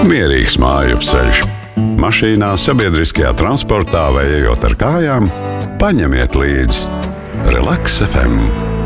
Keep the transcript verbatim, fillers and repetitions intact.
Mierīgs mājupceļš. Mašīnā, sabiedriskajā transportā vai ejot ar kājām, paņemiet līdzi Relaks F M.